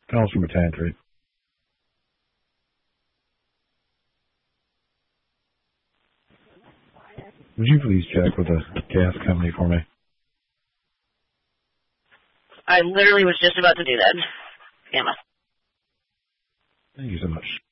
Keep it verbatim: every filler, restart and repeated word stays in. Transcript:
Calls from a Tantry. Would you please check with the gas company for me? I literally was just about to do that. Emma. Thank you so much.